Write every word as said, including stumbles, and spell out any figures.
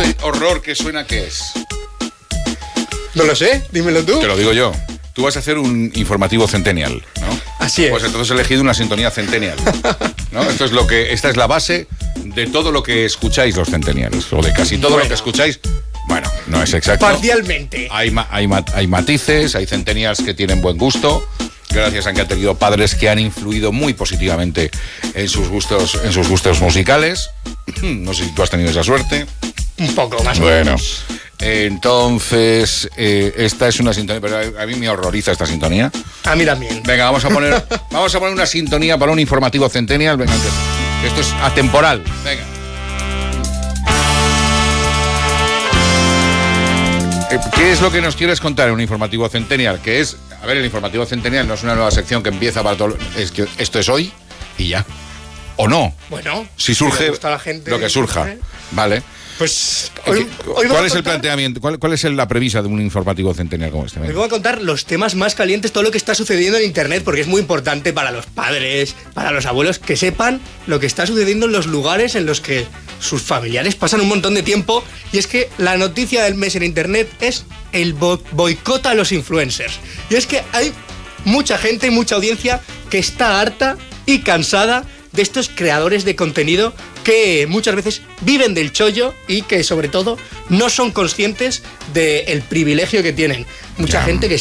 este horror que suena, ¿qué es? No lo sé, dímelo tú. Te lo digo yo. Tú vas a hacer un informativo centennial, ¿no? Así es. Pues entonces he elegido una sintonía centennial, ¿no? Esto es lo que, esta es la base de todo lo que escucháis los centennials, o de casi todo Bueno. lo que escucháis. Bueno, no es exacto. Parcialmente. Hay, ma- hay, ma- hay matices, hay centennials que tienen buen gusto, gracias a que han tenido padres que han influido muy positivamente en sus gustos, en sus gustos musicales. No sé si tú has tenido esa suerte. Un poco más o Bueno, menos. entonces, eh, esta es una sintonía, pero a, a mí me horroriza esta sintonía. A mí también. Venga, vamos a poner, vamos a poner una sintonía para un informativo centennial. Venga, que esto es atemporal. Venga. Eh, ¿Qué es lo que nos quieres contar en un informativo centennial? Que es, a ver, el informativo centennial no es una nueva sección que empieza para todo, es que esto es hoy y ya. ¿O no? Bueno, Si surge le gusta a la gente, lo que surja, ¿eh? ¿vale? Pues hoy, hoy ¿Cuál voy a es el contar- planteamiento? ¿Cuál, cuál es la premisa de un informativo centennial como este? Hoy Venga. voy a contar los temas más calientes, todo lo que está sucediendo en internet, porque es muy importante para los padres, para los abuelos, que sepan lo que está sucediendo en los lugares en los que sus familiares pasan un montón de tiempo. Y es que la noticia del mes en internet es el bo- boicot a los influencers. Y es que hay mucha gente y mucha audiencia que está harta y cansada de estos creadores de contenido que muchas veces viven del chollo y que sobre todo no son conscientes del privilegio que tienen. Mucha Ya. gente que